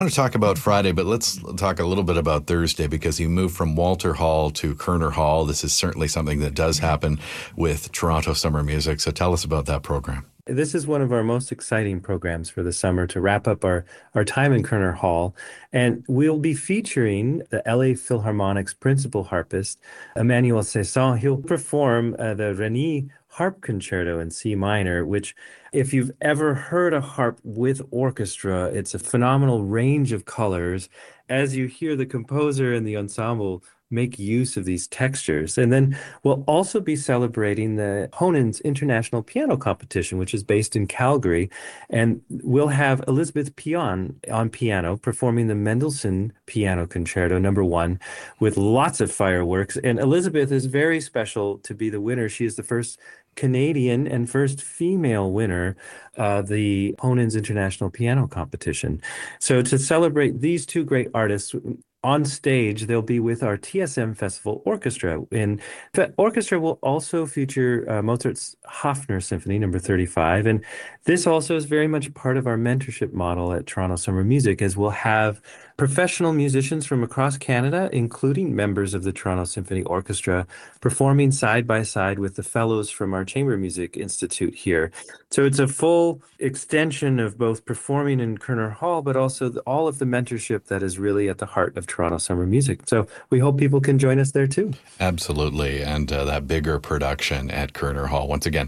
I want to talk about Friday, but let's talk a little bit about Thursday because you moved from Walter Hall to Kerner Hall. This is certainly something that does happen with Toronto Summer Music. So tell us about that program. This is one of our most exciting programs for the summer to wrap up our time in Kerner Hall. And we'll be featuring the LA Philharmonic's principal harpist, Emmanuel Cesson. He'll perform the Reni Harp Concerto in C minor, which, if you've ever heard a harp with orchestra, it's a phenomenal range of colors. As you hear the composer and the ensemble make use of these textures. And then we'll also be celebrating the Honen's International Piano Competition, which is based in Calgary. And we'll have Elizabeth Pion on piano performing the Mendelssohn Piano Concerto #1 with lots of fireworks. And Elizabeth is very special to be the winner. She is the first Canadian and first female winner of the Honen's International Piano Competition. So to celebrate these two great artists, on stage, they'll be with our TSM Festival Orchestra. And the orchestra will also feature Mozart's Hofner Symphony #35. And this also is very much part of our mentorship model at Toronto Summer Music, as we'll have professional musicians from across Canada, including members of the Toronto Symphony Orchestra, performing side by side with the fellows from our Chamber Music Institute here. So it's a full extension of both performing in Kerner Hall, but also all of the mentorship that is really at the heart of Toronto Summer Music. So we hope people can join us there too. Absolutely. And that bigger production at Kerner Hall. Once again,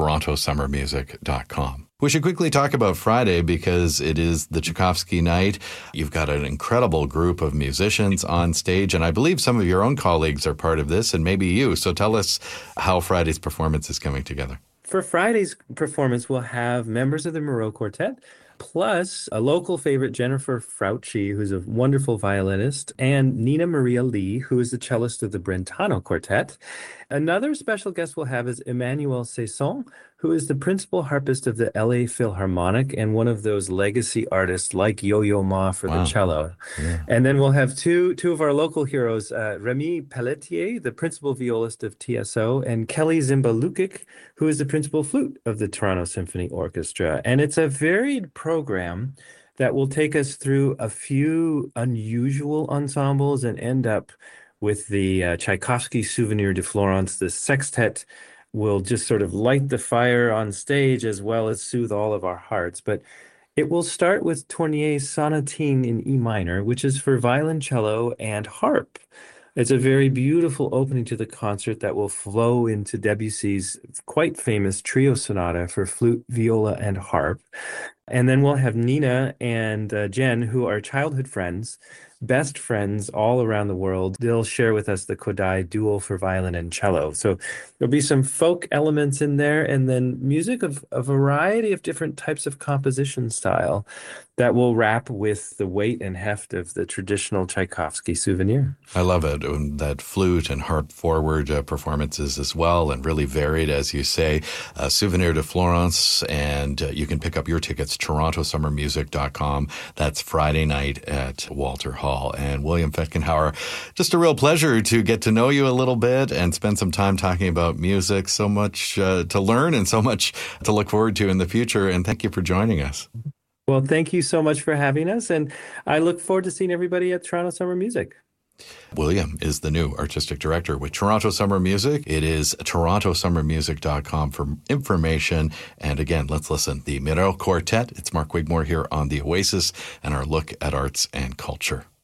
torontosummermusic.com. We should quickly talk about Friday because it is the Tchaikovsky night. You've got an incredible group of musicians on stage, and I believe some of your own colleagues are part of this, and maybe you. So tell us how Friday's performance is coming together. For Friday's performance, we'll have members of the Moreau Quartet, plus a local favorite, Jennifer Frautschi, who's a wonderful violinist, and Nina Maria Lee, who is the cellist of the Brentano Quartet. Another special guest we'll have is Emmanuel Cesson, who is the principal harpist of the LA Philharmonic and one of those legacy artists like Yo-Yo Ma for the cello. Yeah. And then we'll have two of our local heroes, Remy Pelletier, the principal violist of TSO, and Kelly Zimba-Lukic, who is the principal flute of the Toronto Symphony Orchestra. And it's a varied program that will take us through a few unusual ensembles and end up with the Tchaikovsky Souvenir de Florence. The sextet will just sort of light the fire on stage as well as soothe all of our hearts. But it will start with Tournier's Sonatine in E minor, which is for violoncello and harp. It's a very beautiful opening to the concert that will flow into Debussy's quite famous trio sonata for flute, viola, and harp. And then we'll have Nina and Jen, who are childhood friends, best friends all around the world. They'll share with us the Kodály Duo for violin and cello. So there'll be some folk elements in there, and then music of a variety of different types of composition style that will wrap with the weight and heft of the traditional Tchaikovsky Souvenir. I love it. That flute and harp forward performances as well, and really varied, as you say. Souvenir de Florence, and you can pick up your tickets, torontosummermusic.com. That's Friday night at Walter Hall. And William Fetkenhauer, just a real pleasure to get to know you a little bit and spend some time talking about music. So much to learn and so much to look forward to in the future. And thank you for joining us. Well, thank you so much for having us, and I look forward to seeing everybody at Toronto Summer Music. William is the new artistic director with Toronto Summer Music. It is torontosummermusic.com for information. And again, let's listen. The Moreau Quartet. It's Mark Wigmore here on The Oasis and our look at arts and culture.